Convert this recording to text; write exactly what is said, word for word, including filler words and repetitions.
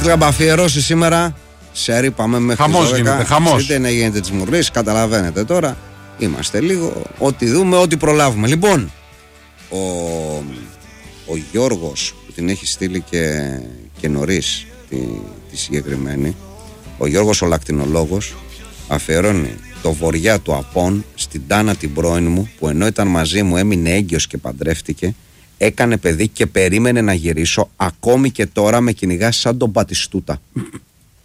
Αφιερώσει σήμερα. Σέρι, πάμε μέχρι χαμός τις γίνεται, χαμός. Είτε να γίνεται της μουρλής, καταλαβαίνετε τώρα. Είμαστε λίγο, ό,τι δούμε, ό,τι προλάβουμε. Λοιπόν, ο, ο Γιώργος που την έχει στείλει και, και νωρίς τη, τη συγκεκριμένη, ο Γιώργος ο λακτινολόγος, αφιερώνει το βοριά του Απών στην Τάνα την πρώην μου, που ενώ ήταν μαζί μου έμεινε έγκυος και παντρεύτηκε, έκανε παιδί και περίμενε να γυρίσω, ακόμη και τώρα με κυνηγά σαν τον Πατιστούτα.